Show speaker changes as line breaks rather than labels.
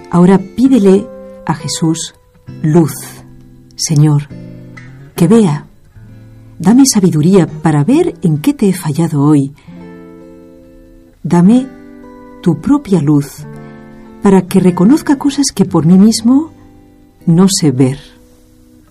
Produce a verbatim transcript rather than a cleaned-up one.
Ahora pídele a Jesús luz. Señor, que vea. Dame sabiduría para ver en qué te he fallado hoy. Dame tu propia luz para que reconozca cosas que por mí mismo no sé ver.